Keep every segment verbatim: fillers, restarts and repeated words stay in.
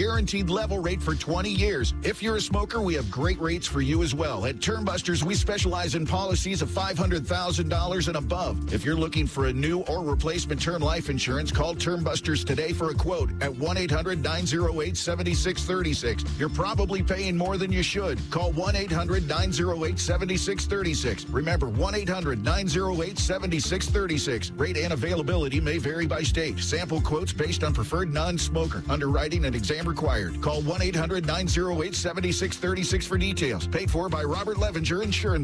guaranteed level rate for twenty years. If you're a smoker, we have great rates for you as well. At Termbusters, we specialize in policies of five hundred thousand dollars and above. If you're looking for a new or replacement term life insurance, call Termbusters today for a quote at one eight hundred nine oh eight seven six three six. You're probably paying more than you should. Call one eight hundred nine oh eight seven six three six. Remember, one eight hundred nine oh eight seven six three six. Rate and availability may vary by state. Sample quotes based on preferred non-smoker. Underwriting and exam required. Call one eight hundred nine oh eight seven six three six for details. Paid for by Robert Levenger Insurance.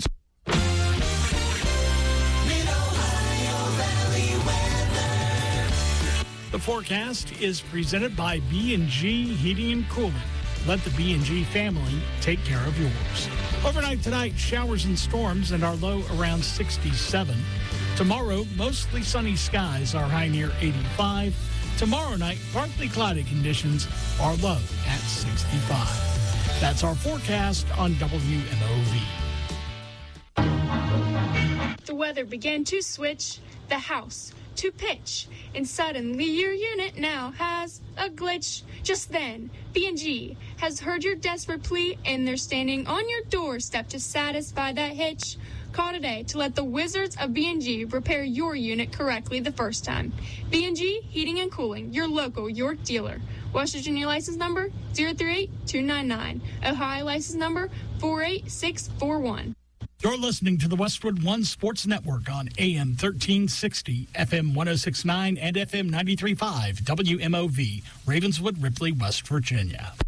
The forecast is presented by B and G Heating and Cooling. Let the B and G family take care of yours. Overnight tonight, showers and storms and our low around sixty-seven. Tomorrow, mostly sunny skies, our high near eighty-five. Tomorrow night, partly cloudy conditions, our low at sixty-five. That's our forecast on W M O V. The weather began to switch, the house to pitch, and suddenly your unit now has a glitch. Just then, B and G has heard your desperate plea, and they're standing on your doorstep to satisfy that hitch. Call today to let the wizards of B and G repair your unit correctly the first time. B and G Heating and Cooling, your local York dealer. West Virginia license number zero three eight two nine nine. Ohio license number four eight six four one. You're listening to the Westwood One Sports Network on A M thirteen sixty, F M ten sixty-nine, and F M ninety-three point five, W M O V, Ravenswood, Ripley, West Virginia.